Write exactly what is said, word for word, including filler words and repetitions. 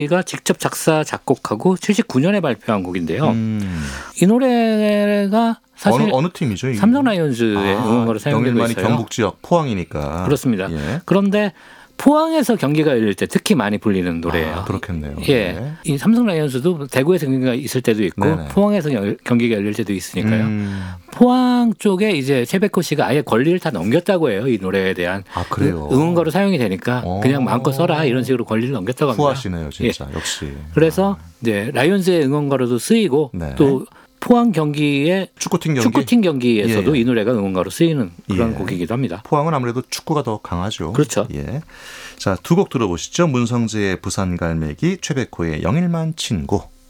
가 직접 작사 작곡하고 칠십구 년에 발표한 곡인데요. 음. 이 노래가 사실 어느, 어느 팀이죠? 이게? 삼성 라이온즈의 아, 응원가로 사용되고 영일만이 있어요. 경북 지역 포항이니까. 그렇습니다. 예. 그런데 포항에서 경기가 열릴 때 특히 많이 불리는 노래예요. 아, 그렇겠네요. 예, 예. 이 삼성 라이온즈도 대구에서 경기가 있을 때도 있고 네네. 포항에서 열, 경기가 열릴 때도 있으니까요. 음. 포항 쪽에 이제 최백호 씨가 아예 권리를 다 넘겼다고 해요. 이 노래에 대한 아, 그래요? 응원가로 사용이 되니까 오. 그냥 마음껏 써라 이런 식으로 권리를 넘겼다고 합니다. 후하시네요, 진짜. 예. 역시. 그래서 이제 라이온즈의 응원가로도 쓰이고 네. 또 포항 경기의 축구팀 경기. 축구팀 경기에서도 예, 예. 이 노래가 응원가로 쓰이는 그런 예. 곡이기도 합니다. 포항은 아무래도 축구가 더 강하죠. 그렇죠. 예. 자, 두 곡 들어보시죠. 문성재의 부산 갈매기, 최백호의 영일만 친구.